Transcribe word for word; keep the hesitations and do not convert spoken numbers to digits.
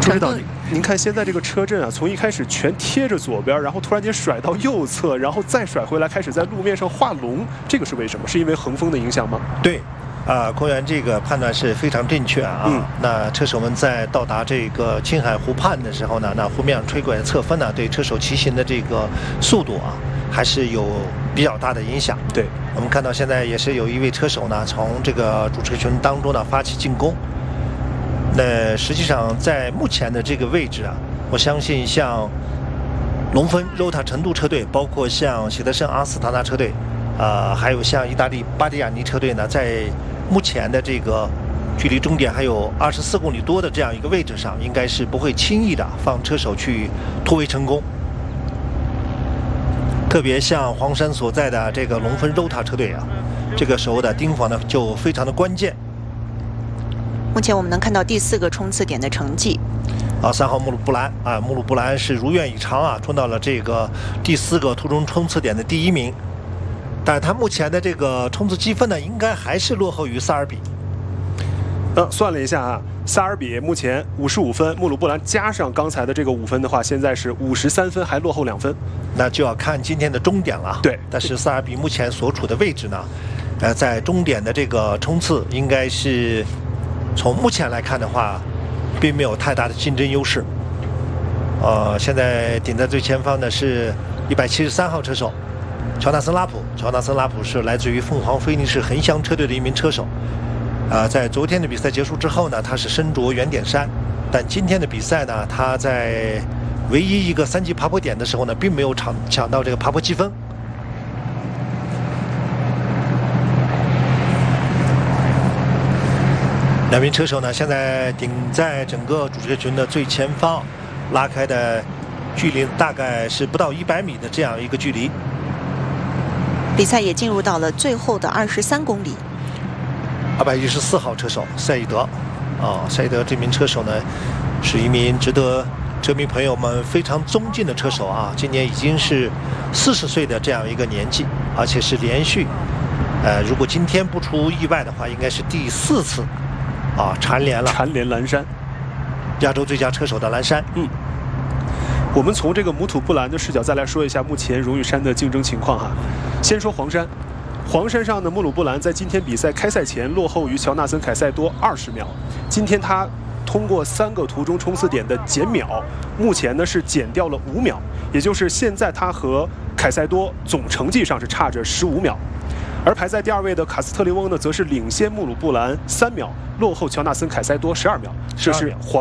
朱指导，您您看现在这个车阵啊，从一开始全贴着左边，然后突然间甩到右侧，然后再甩回来，开始在路面上画龙，这个是为什么？是因为横风的影响吗？ 对。 啊，公园这个判断是非常正确啊。嗯、那车手们在到达这个青海湖畔的时候呢，那湖面上吹过来的侧风呢，对车手骑行的这个速度啊，还是有比较大的影响。 对， 我们看到现在也是有一位车手呢，从这个主车群当中呢发起进攻。那实际上在目前的这个位置啊，我相信像龙分、Rota 成都车队，包括像喜德盛阿斯塔纳车队，呃，还有像意大利巴蒂亚尼车队呢，在 目前的这个距离终点还有二十四公里多的这样一个位置上，应该是不会轻易的放车手去突围成功。特别像黄山所在的这个龙分 Rota 车队啊，这个时候的盯防呢就非常的关键。 目前我们能看到第四个冲刺点的成绩。 啊，三号穆鲁布兰啊，穆鲁布兰是如愿以偿啊，冲到了这个第四个途中冲刺点的第一名。 但他目前的这个冲刺积分呢，应该还是落后于萨尔比。 呃，算了一下啊，萨尔比目前五十五分，穆鲁布兰加上刚才的这个五分的话，现在是五十三分，还落后两分。 那就要看今天的终点了。 对， 但是萨尔比目前所处的位置呢，呃，在终点的这个冲刺，应该是从目前来看的话，并没有太大的竞争优势。呃，现在顶在最前方的是一百七十三号车手 乔纳森·拉普，乔纳森·拉普是来自于凤凰菲尼士横翔车队的一名车手。啊、呃，在昨天的比赛结束之后呢，他是身着圆点衫，但今天的比赛呢，他在唯一一个三级爬坡点的时候呢，并没有抢抢到这个爬坡积分。两名车手呢，现在顶在整个主车群的最前方，拉开的距离大概是不到一百米的这样一个距离。 比赛也进入到了最后的二十三公里。 二百一十四号车手赛义德，啊，赛义德这名车手呢，是一名值得车迷朋友们非常尊敬的车手啊。今年已经是四十岁的这样一个年纪，而且是连续，呃，如果今天不出意外的话，应该是第四次啊蝉联了蝉联蓝山， 亚洲最佳车手的蓝山。 嗯。 我们从这个姆土布兰的视角再来说一下目前荣誉山的竞争情况哈。先说黄山，黄山上的穆鲁布兰在今天比赛开赛前落后于乔纳森·凯塞多二十秒。今天他通过三个途中冲刺点的减秒，目前呢是减掉了五秒，也就是现在他和凯塞多总成绩上是差着十五秒。而排在第二位的卡斯特利翁呢，则是领先穆鲁布兰三秒，落后乔纳森·凯塞多十二秒。这是黄